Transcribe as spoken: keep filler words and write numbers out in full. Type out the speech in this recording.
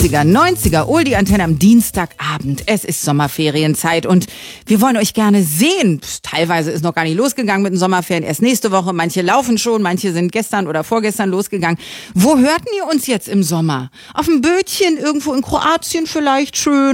achtziger, neunziger, Oldie Antenne am Dienstagabend. Es ist Sommerferienzeit und wir wollen euch gerne sehen. Pff, teilweise ist noch gar nicht losgegangen mit den Sommerferien, erst nächste Woche. Manche laufen schon, manche sind gestern oder vorgestern losgegangen. Wo hörten ihr uns jetzt im Sommer? Auf dem Bötchen, irgendwo in Kroatien vielleicht, schön.